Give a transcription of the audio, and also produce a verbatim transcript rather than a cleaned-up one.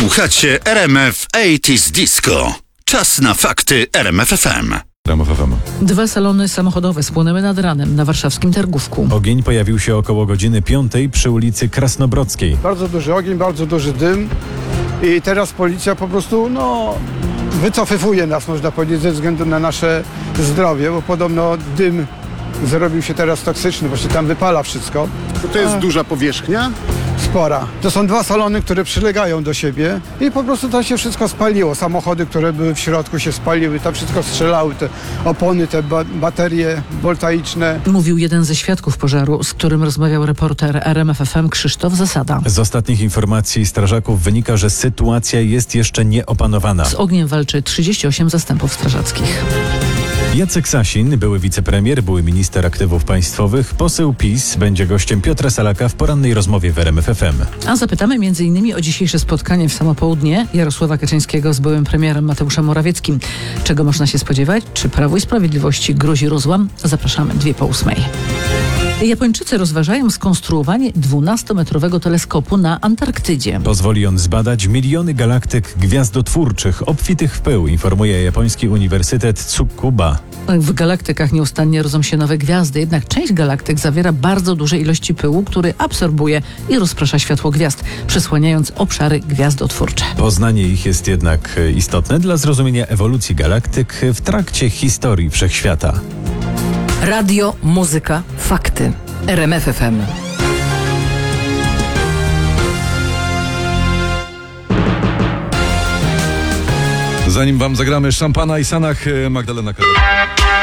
Słuchacie R M F osiemdziesiąt Disco. Czas na fakty R M F F M. R M F F M. Dwa salony samochodowe spłonęły nad ranem na warszawskim Targówku. Ogień pojawił się około godziny piątej przy ulicy Krasnobrodzkiej. Bardzo duży ogień, bardzo duży dym i teraz policja po prostu, no, wycofywuje nas, można powiedzieć, ze względu na nasze zdrowie, bo podobno dym zrobił się teraz toksyczny, bo się tam wypala wszystko. To jest duża powierzchnia? Spora. To są dwa salony, które przylegają do siebie i po prostu to się wszystko spaliło. Samochody, które były w środku, się spaliły, tam wszystko strzelały, te opony, te ba- baterie voltaiczne. Mówił jeden ze świadków pożaru, z którym rozmawiał reporter R M F F M Krzysztof Zasada. Z ostatnich informacji strażaków wynika, że sytuacja jest jeszcze nieopanowana. Z ogniem walczy trzydzieści osiem zastępów strażackich. Jacek Sasin, były wicepremier, były minister aktywów państwowych, poseł PiS, będzie gościem Piotra Salaka w porannej rozmowie w R M F F M. A zapytamy między innymi o dzisiejsze spotkanie w samo południe Jarosława Kaczyńskiego z byłym premierem Mateuszem Morawieckim. Czego można się spodziewać? Czy Prawu i Sprawiedliwości grozi rozłam? Zapraszamy dwie po ósmej. Japończycy rozważają skonstruowanie dwunastometrowego teleskopu na Antarktydzie. Pozwoli on zbadać miliony galaktyk gwiazdotwórczych obfitych w pył, informuje japoński Uniwersytet Tsukuba. W galaktykach nieustannie rodzą się nowe gwiazdy, jednak część galaktyk zawiera bardzo duże ilości pyłu, który absorbuje i rozprasza światło gwiazd, przesłaniając obszary gwiazdotwórcze. Poznanie ich jest jednak istotne dla zrozumienia ewolucji galaktyk w trakcie historii wszechświata. Radio, muzyka, fakty. R M F F M. Zanim wam zagramy Szampana i Sanach, Magdalena Karol.